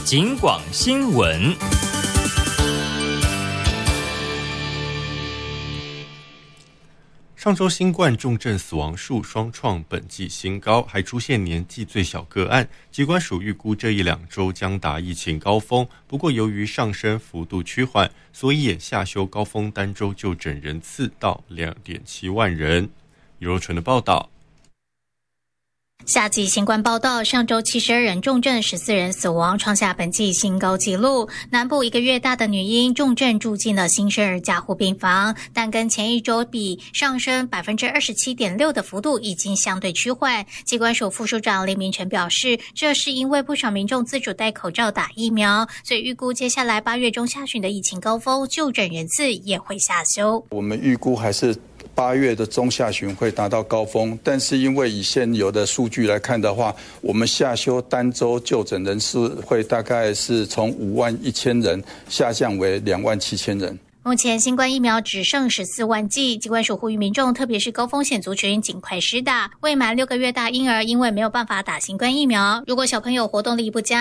警广新闻。 上周新冠重症死亡数双创本季新高，还出现年纪最小个案。疾管署预估这1-2周将达疫情高峰，不过由于上升幅度趋缓，所以也下修高峰单周就诊人次到2.7万人。尤若纯的报道。 夏季新冠报道，上周72人重症，14人死亡，创下本季新高纪录。南部1个月大的女婴重症住进了新生儿加护病房，但跟前一周比上升 27.6% 的幅度已经相对趋缓。疾管署副署长林明成表示，这是因为不少民众自主戴口罩打疫苗，所以预估接下来8月中下旬的疫情高峰，就诊人次也会下修。 我们预估还是8月的中下旬会达到高峰，但是因为以现有的数据来看的话，我们下修单周就诊人数会大概是从51000人下降为27000人。 目前新冠疫苗只剩14万剂，疾管署呼吁民众，特别是高风险族群尽快施打。未满6个月大婴儿因为没有办法打新冠疫苗，如果小朋友活动力不佳，